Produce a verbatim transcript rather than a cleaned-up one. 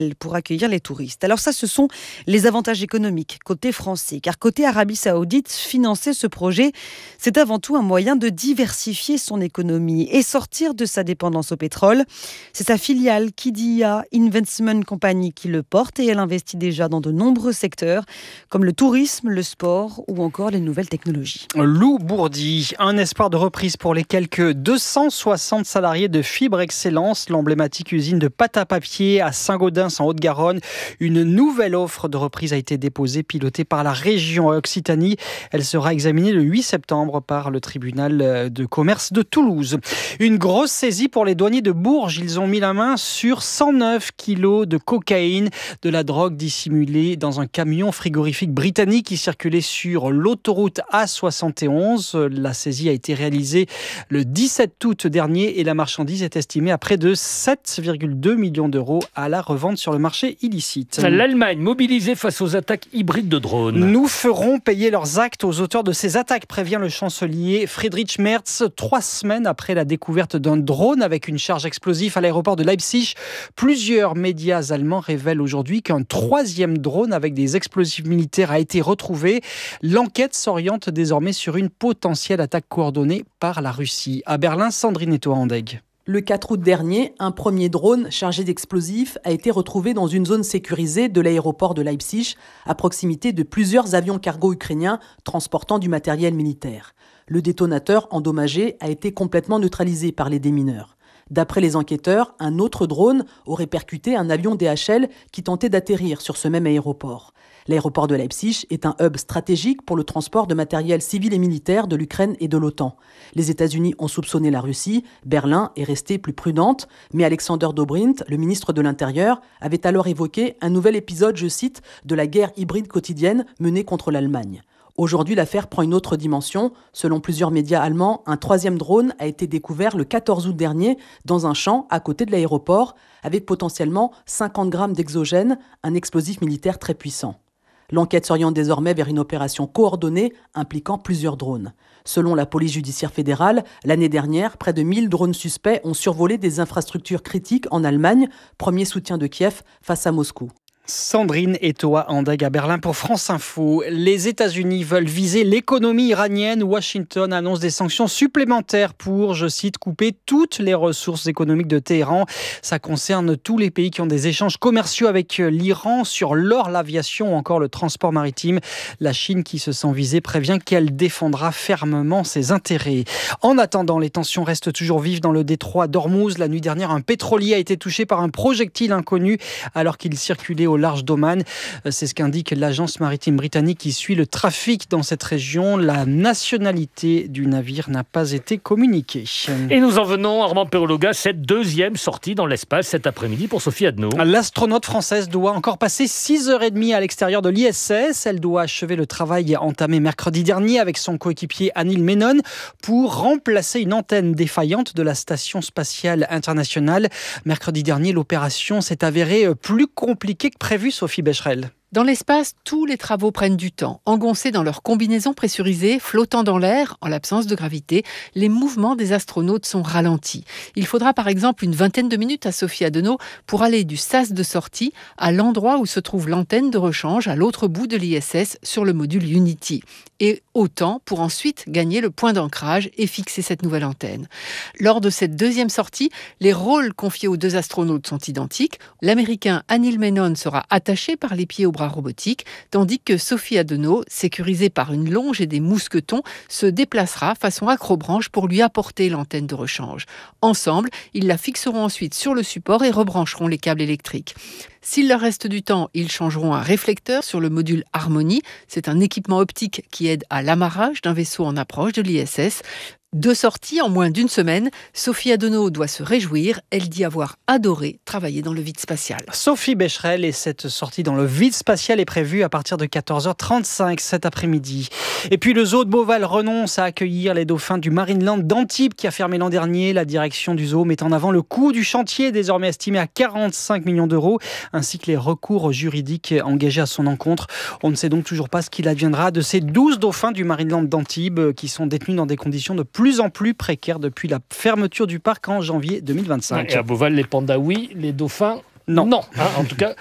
pour accueillir les touristes. Alors ça, ce sont les avantages économiques côté français. Car côté Arabie Saoudite, financer ce projet, c'est avant tout un moyen de diversifier son économie et sortir de sa dépendance au pétrole. C'est sa filiale Qiddiya Investment Company qui le porte et elle investit déjà dans de nombreux secteurs comme le tourisme, le sport ou encore les nouvelles technologies. Lou Bourdi, un espoir de reprise pour les quelques deux cent soixante salariés de Fibre Excellence, l'emblématique usine de pâte à papier à Saint-Gaudens en Haute-Garonne. Une nouvelle offre de reprise a été déposée, pilotée par la région Occitanie. Elle sera examinée le huit septembre par le tribunal de commerce de Toulouse. Une grosse saisie pour les douaniers de Bourges. Ils ont mis la main sur cent neuf kilos de cocaïne, de la drogue dissimulée dans un camion frigorifique britannique qui circulait sur l'autoroute A soixante et onze. La saisie a été réalisée le dix-sept août dernier et la marchandise est estimée à près de sept virgule deux millions d'euros à la revente sur le marché illicite. L'Allemagne mobilisée face aux attaques hybrides de drones. Nous ferons payer leurs actes aux auteurs de ces attaques, prévient le chancelier Friedrich Merz. Trois semaines après la découverte d'un drone avec une charge explosive à l'aéroport de Leipzig, plusieurs médias allemands révèlent aujourd'hui qu'un troisième drone avec des explosifs militaires a été retrouvé. L'enquête s'oriente désormais sur une potentielle attaque coordonnée par la Russie. À Berlin, Sandrine Etoa-Andeg. Le quatre août dernier, un premier drone chargé d'explosifs a été retrouvé dans une zone sécurisée de l'aéroport de Leipzig, à proximité de plusieurs avions cargo ukrainiens transportant du matériel militaire. Le détonateur endommagé a été complètement neutralisé par les démineurs. D'après les enquêteurs, un autre drone aurait percuté un avion D H L qui tentait d'atterrir sur ce même aéroport. L'aéroport de Leipzig est un hub stratégique pour le transport de matériel civil et militaire de l'Ukraine et de l'OTAN. Les États-Unis ont soupçonné la Russie, Berlin est restée plus prudente, mais Alexander Dobrindt, le ministre de l'Intérieur, avait alors évoqué un nouvel épisode, je cite, de la guerre hybride quotidienne menée contre l'Allemagne. Aujourd'hui, l'affaire prend une autre dimension. Selon plusieurs médias allemands, un troisième drone a été découvert le quatorze août dernier dans un champ à côté de l'aéroport, avec potentiellement cinquante grammes d'exogène, un explosif militaire très puissant. L'enquête s'oriente désormais vers une opération coordonnée impliquant plusieurs drones. Selon la police judiciaire fédérale, l'année dernière, près de mille drones suspects ont survolé des infrastructures critiques en Allemagne, premier soutien de Kiev face à Moscou. Sandrine Etoa-Andeg à Berlin pour France Info. Les États-Unis veulent viser l'économie iranienne. Washington annonce des sanctions supplémentaires pour, je cite, couper toutes les ressources économiques de Téhéran. Ça concerne tous les pays qui ont des échanges commerciaux avec l'Iran sur l'or, l'aviation ou encore le transport maritime. La Chine, qui se sent visée, prévient qu'elle défendra fermement ses intérêts. En attendant, les tensions restent toujours vives dans le détroit d'Ormuz. La nuit dernière, un pétrolier a été touché par un projectile inconnu alors qu'il circulait au large d'Oman. C'est ce qu'indique l'agence maritime britannique qui suit le trafic dans cette région. La nationalité du navire n'a pas été communiquée. Et nous en venons, Armand Perologa, cette deuxième sortie dans l'espace cet après-midi pour Sophie Adno. L'astronaute française doit encore passer six heures trente à l'extérieur de l'I S S. Elle doit achever le travail entamé mercredi dernier avec son coéquipier Anil Menon pour remplacer une antenne défaillante de la Station spatiale internationale. Mercredi dernier, l'opération s'est avérée plus compliquée que prévu, Sophie Becherel. Dans l'espace, tous les travaux prennent du temps. Engoncés dans leur combinaison pressurisée, flottant dans l'air, en l'absence de gravité, les mouvements des astronautes sont ralentis. Il faudra par exemple une vingtaine de minutes à Sophie Adenau pour aller du sas de sortie à l'endroit où se trouve l'antenne de rechange à l'autre bout de l'I S S sur le module Unity. Et autant pour ensuite gagner le point d'ancrage et fixer cette nouvelle antenne. Lors de cette deuxième sortie, les rôles confiés aux deux astronautes sont identiques. L'Américain Anil Menon sera attaché par les pieds au bras robotique, tandis que Sophie Adenau, sécurisée par une longe et des mousquetons, se déplacera façon acrobranche pour lui apporter l'antenne de rechange. Ensemble, ils la fixeront ensuite sur le support et rebrancheront les câbles électriques. S'il leur reste du temps, ils changeront un réflecteur sur le module Harmony. C'est un équipement optique qui aide à l'amarrage d'un vaisseau en approche de l'I S S. Deux sorties en moins d'une semaine, Sophie Adenau doit se réjouir. Elle dit avoir adoré travailler dans le vide spatial. Sophie Becherel, et cette sortie dans le vide spatial est prévue à partir de quatorze heures trente-cinq cet après-midi. Et puis le zoo de Beauval renonce à accueillir les dauphins du Marineland d'Antibes qui a fermé l'an dernier. La direction du zoo met en avant le coût du chantier, désormais estimé à quarante-cinq millions d'euros, ainsi que les recours juridiques engagés à son encontre. On ne sait donc toujours pas ce qu'il adviendra de ces douze dauphins du Marineland d'Antibes qui sont détenus dans des conditions de plus en plus précaires depuis la fermeture du parc en janvier deux mille vingt-cinq. Et à Beauval, les pandas oui, les dauphins Non. Non, hein, en tout cas,